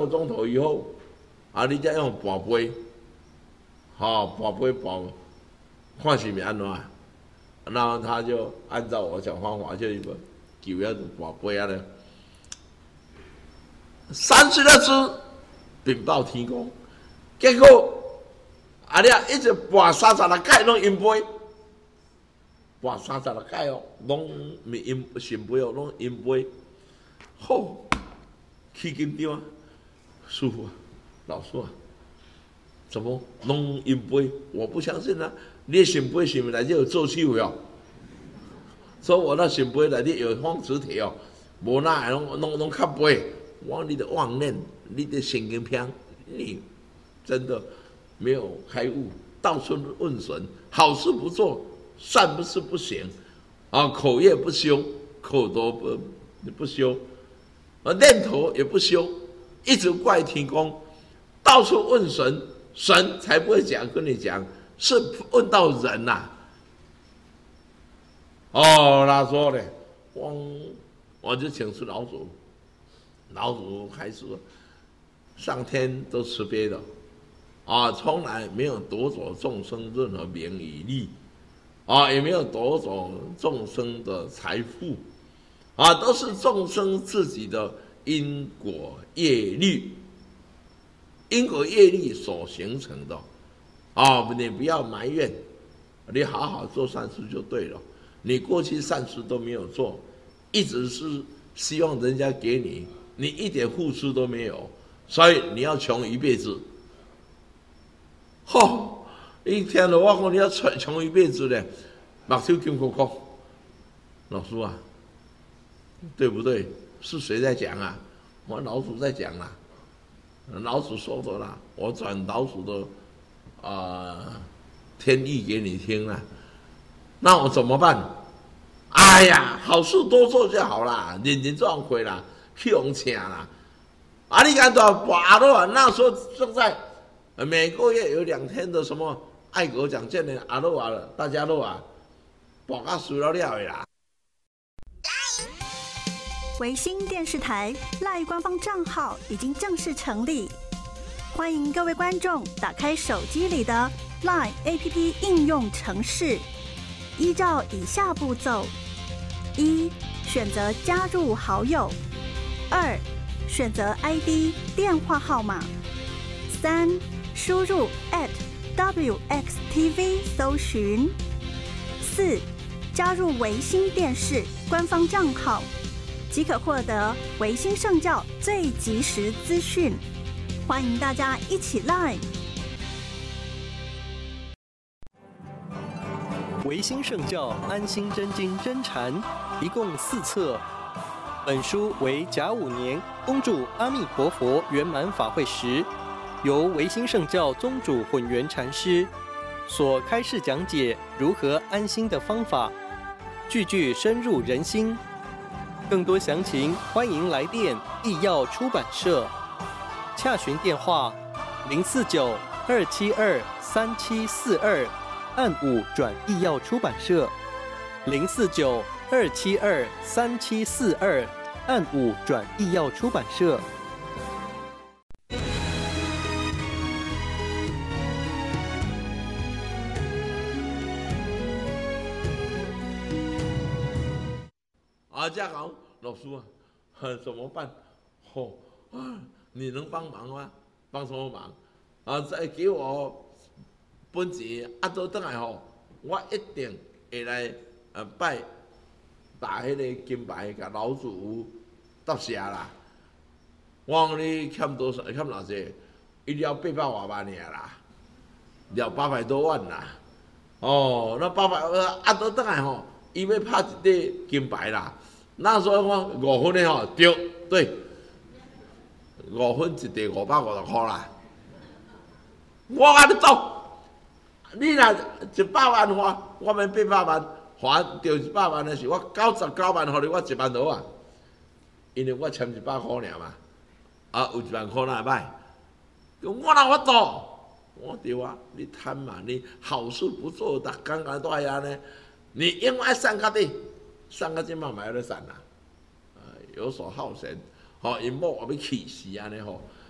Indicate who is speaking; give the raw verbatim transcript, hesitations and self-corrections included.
Speaker 1: 个钟头以后，啊，你再用跋杯，好、哦，跋杯跋，看是咪安怎？然后他就按照我讲方法，就一个九样子跋杯啊咧，三岁的子禀报天公，结果啊你啊一直跋三十六届拢阴杯，跋三十六届哦，拢咪阴神杯哦，拢阴杯，好，去紧张啊，师傅啊，老师啊，怎么拢阴杯？我不相信啊！你神杯是咪内底有做手哦？所以我那神杯内底有放磁铁哦，无那会拢拢拢较杯。我你的妄念，你的神经病，你真的没有开悟，到处问神，好事不做，善不是不行，啊，口业不修，口德不不修，啊，念头也不修，一直怪天公，到处问神，神才不会讲跟你讲，是问到人呐、啊。哦，他说呢，我我就请示老祖。老祖开始，上天都慈悲的，啊，从来没有夺走众生任何名与利，啊，也没有夺走众生的财富，啊，都是众生自己的因果业力，因果业力所形成的，啊，你不要埋怨，你好好做善事就对了。你过去善事都没有做，一直是希望人家给你。你一点付出都没有，所以你要穷一辈子。吼、哦！一天的我讲你要穷一辈子呢，目睭金箍箍。老师啊，对不对？是谁在讲啊？我老祖在讲啦，老祖说的啦，我转老祖的啊、呃、天意给你听啦。那我怎么办？哎呀，好事多做就好啦，认真赚回啦。去用请啦，啊！你看到拔了啊？那时候正在每个月有两天的什么爱国奖券的阿罗啊，大家都啊，拔到输了了的啦。
Speaker 2: 维新电视台赖官方账号已经正式成立，欢迎各位观众打开手机里的 Line A P P 应用程式，依照以下步骤：一、选择加入好友。二、选择 I D 电话号码。三、输入 at W X T V 搜寻。四、加入维新电视官方账号，即可获得维新圣教最及时资讯。欢迎大家一起来！
Speaker 3: 维新圣教安心真经真禅，一共四册。本书为甲午年恭祝阿弥陀佛圆满法会时，由维新圣教宗主混元禅师所开示讲解如何安心的方法，句句深入人心。更多详情，欢迎来电义耀出版社，洽询电话零四九二七二三七四二，按五转义耀出版社零四九二七二三七四二，按五转义耀出版社。
Speaker 1: 啊，这样好，老师啊，呵怎么办？哦啊，你能帮忙吗？帮什么忙？啊，再给我本钱，啊，倒转来吼，我一定会来呃拜把迄个金牌甲老祖答谢啦。我讲你欠多少？欠偌济？伊了八百外万尔啦，了八百多万啦。哦，那八百啊，倒转来吼，伊要拍一块金牌啦。那时候我五分的吼，对对，五分一块五百五十块啦。我安尼走，你若一百万花，我免八百万，还着一百万的是我九十九万，互你我一万多啊。因为我欠一百块尔嘛，啊有一万块哪会歹？我哪法度？我对啊，你贪嘛，你好事不做，逐工安都系安尼，你应该善到底。上个今嘛买了伞啦，呃，游手好闲，吼、哦，因某后要气死安尼吼，